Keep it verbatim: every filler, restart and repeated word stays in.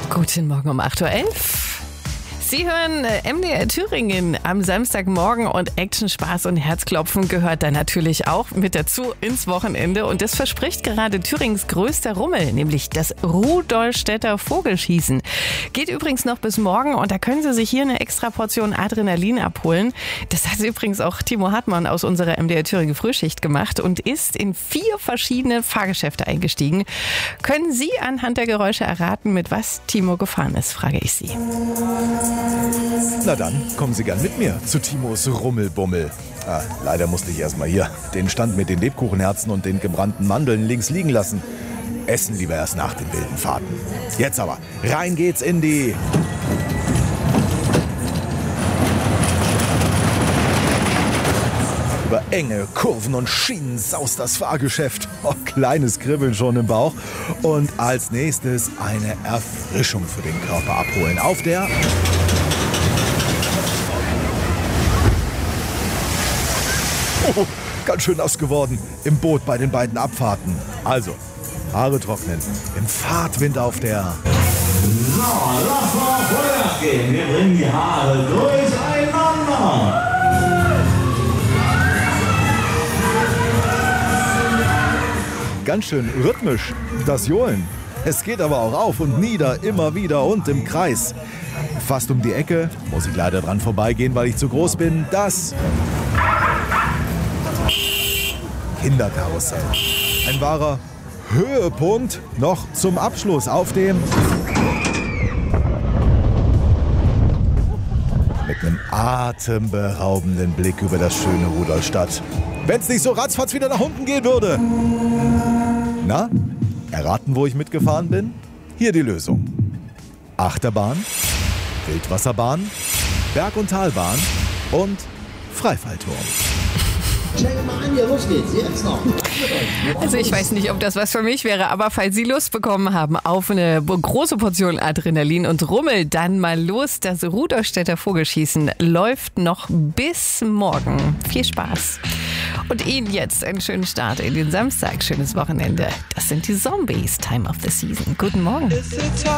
Guten Morgen um acht Uhr elf. Sie hören M D R Thüringen am Samstagmorgen und Action, Spaß und Herzklopfen gehört da natürlich auch mit dazu ins Wochenende. Und das verspricht gerade Thüringens größter Rummel, nämlich das Rudolstädter Vogelschießen. Geht übrigens noch bis morgen und da können Sie sich hier eine extra Portion Adrenalin abholen. Das hat übrigens auch Timo Hartmann aus unserer M D R Thüringen Frühschicht gemacht und ist in vier verschiedene Fahrgeschäfte eingestiegen. Können Sie anhand der Geräusche erraten, mit was Timo gefahren ist, frage ich Sie. Na dann, kommen Sie gern mit mir zu Timos Rummelbummel. Ah, leider musste ich erstmal hier den Stand mit den Lebkuchenherzen und den gebrannten Mandeln links liegen lassen. Essen lieber erst nach den wilden Fahrten. Jetzt aber, rein geht's in die... Über enge Kurven und Schienen saust das Fahrgeschäft. Oh, kleines Kribbeln schon im Bauch. Und als nächstes eine Erfrischung für den Körper abholen. Auf der... Oh, ganz schön nass geworden im Boot bei den beiden Abfahrten. Also, Haare trocknen, im Fahrtwind auf der... So, lass mal Feuer gehen. Wir bringen die Haare durcheinander. Ganz schön rhythmisch, das Johlen. Es geht aber auch auf und nieder, immer wieder und im Kreis. Fast um die Ecke, muss ich leider dran vorbeigehen, weil ich zu groß bin, das Kinderkarussell. Ein wahrer Höhepunkt noch zum Abschluss auf dem... Mit einem atemberaubenden Blick über das schöne Rudolstadt. Wenn es nicht so ratzfatz wieder nach unten gehen würde. Na, erraten, wo ich mitgefahren bin? Hier die Lösung. Achterbahn, Wildwasserbahn, Berg- und Talbahn und Freifallturm. Check mal an, hier, los geht's, jetzt noch. Also ich weiß nicht, ob das was für mich wäre, aber falls Sie Lust bekommen haben auf eine große Portion Adrenalin und Rummel, dann mal los. Das Rudolstädter Vogelschießen läuft noch bis morgen. Viel Spaß. Und Ihnen jetzt einen schönen Start in den Samstag. Schönes Wochenende. Das sind die Zombies. Time of the Season. Guten Morgen.